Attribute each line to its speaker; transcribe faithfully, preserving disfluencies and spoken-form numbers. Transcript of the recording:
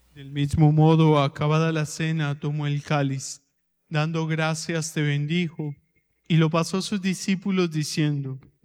Speaker 1: Del mismo modo, acabada la cena, tomó el cáliz, dando gracias te bendijo, y lo pasó a sus discípulos diciendo: